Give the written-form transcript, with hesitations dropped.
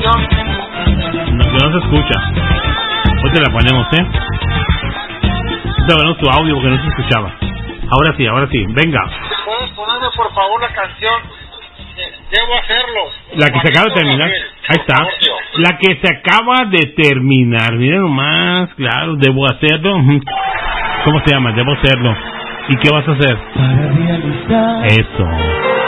canción. No se escucha. Hoy te la ponemos, Te ponemos tu audio porque no se escuchaba. Ahora sí, venga. ¿Puedes ponerme por favor la canción? Debo hacerlo. La que se acaba de terminar. Ahí está. La que se acaba de terminar. Miren nomás, claro, debo hacerlo. ¿Cómo se llama? Debo hacerlo. ¿Y qué vas a hacer? Para realizar eso.